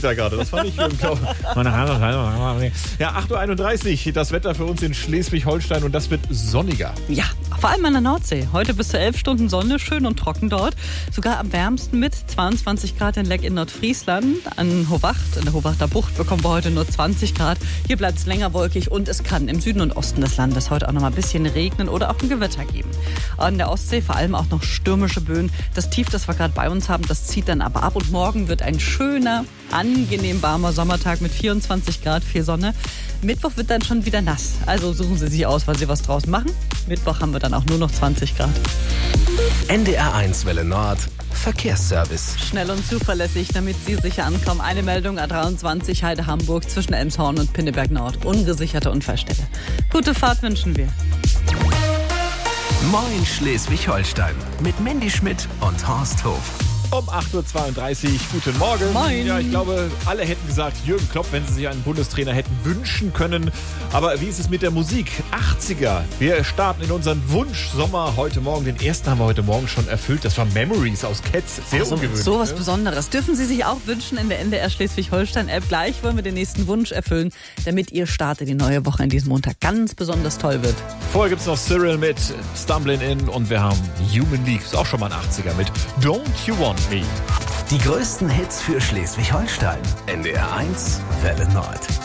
da gerade. Das fand ich Jürgen Klopp. Ja, 8.31 Uhr, das Wetter für uns in Schleswig-Holstein und das wird sonniger. Ja, vor allem an der Nordsee. Heute bis zu 11 Stunden Sonne, schön und trocken dort. Sogar am wärmsten mit 22 Grad in Leck in Nordfriesland. An Hovacht, in der Hovachter Bucht, bekommen wir heute nur 20 Grad. Hier bleibt es länger wolkig und es kann im Süden und Osten des Landes heute auch noch mal ein bisschen regnen oder auch ein Gewitter geben. An der Ostsee vor allem auch noch stürmische Böen. Das Tief, das wir gerade bei uns haben, das zieht dann aber ab und morgen wird ein schöner, angenehm warmer Sommertag mit 24 Grad, viel Sonne. Mittwoch wird dann schon wieder nass. Also suchen Sie sich aus, weil Sie was draus machen. Mittwoch haben wir dann auch nur noch 20 Grad. NDR1 Welle Nord. Verkehrsservice. Schnell und zuverlässig, damit Sie sicher ankommen. Eine Meldung A23 Heide Hamburg zwischen Elmshorn und Pinneberg Nord. Ungesicherte Unfallstelle. Gute Fahrt wünschen wir. Moin Schleswig-Holstein. Mit Mandy Schmidt und Horst Hof. Um 8.32 Uhr, guten Morgen. Moin. Ja, ich glaube, alle hätten gesagt, Jürgen Klopp, wenn sie sich einen Bundestrainer hätten wünschen können. Aber wie ist es mit der Musik? 80er. Wir starten in unseren Wunschsommer heute Morgen. Den ersten haben wir heute Morgen schon erfüllt. Das war Memories aus Cats. Sehr ungewöhnlich. So was ne? Besonderes. Dürfen Sie sich auch wünschen in der NDR Schleswig-Holstein-App. Gleich wollen wir den nächsten Wunsch erfüllen, damit Ihr Start in die neue Woche in diesem Montag ganz besonders toll wird. Vorher gibt es noch Cyril mit Stumbling In und wir haben Human League. Ist auch schon mal ein 80er mit Don't You Want Me. Die größten Hits für Schleswig-Holstein. NDR1 Welle Nord.